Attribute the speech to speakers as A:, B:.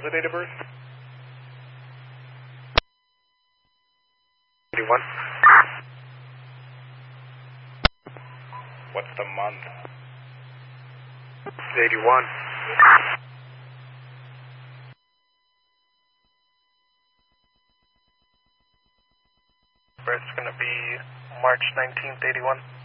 A: was the date of birth? 81. What's the month? 81. Birth's going to be March 19th, 81.